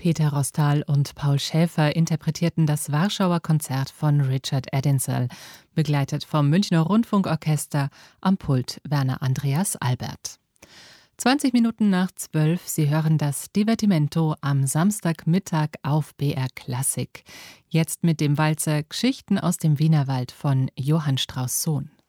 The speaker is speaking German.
Peter Rostal und Paul Schäfer interpretierten das Warschauer Konzert von Richard Edinsel, begleitet vom Münchner Rundfunkorchester, am Pult Werner Andreas Albert. 20 Minuten nach 12, Sie hören das Divertimento am Samstagmittag auf BR Klassik. Jetzt mit dem Walzer Geschichten aus dem Wienerwald von Johann Strauss Sohn.